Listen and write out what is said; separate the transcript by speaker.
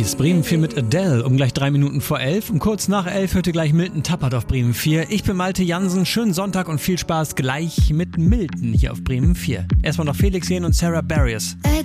Speaker 1: Breeze, Bremen 4 mit Adele, um gleich 3 Minuten vor 11. Und kurz nach 11 hörte gleich Milton Tappert auf Bremen 4. Ich bin Malte Jansen, schönen Sonntag und viel Spaß gleich mit Milton hier auf Bremen 4. Erstmal noch Felix Jähn und Sarah Barrios.